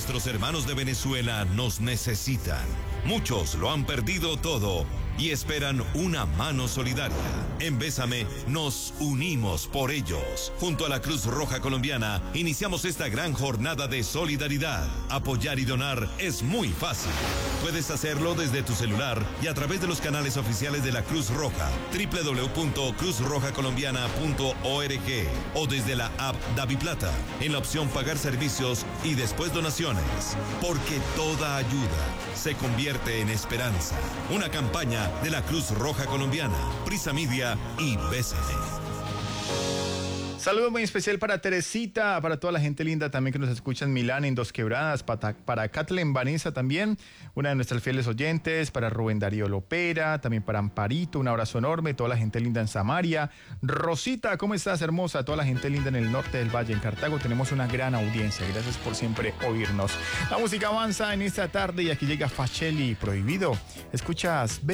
Nuestros hermanos de Venezuela nos necesitan. Muchos lo han perdido todo y esperan una mano solidaria. En Bésame nos unimos por ellos. Junto a la Cruz Roja Colombiana iniciamos esta gran jornada de solidaridad. Apoyar y donar es muy fácil. Puedes hacerlo desde tu celular y a través de los canales oficiales de la Cruz Roja, www.cruzrojacolombiana.org o desde la app DaviPlata, en la opción Pagar servicios y después donaciones. Porque toda ayuda se convierte en esperanza. Una campaña de la Cruz Roja Colombiana, Prisa Media y Bésame. Saludo muy especial para Teresita, para toda la gente linda también que nos escucha en Milán, en Dos Quebradas, para Kathleen Vanessa también, una de nuestras fieles oyentes, para Rubén Darío Lopera, también para Amparito, un abrazo enorme, toda la gente linda en Samaria. Rosita, ¿cómo estás, hermosa? Toda la gente linda en el norte del Valle, en Cartago, tenemos una gran audiencia, gracias por siempre oírnos. La música avanza en esta tarde y aquí llega Facelli, Prohibido. Escuchas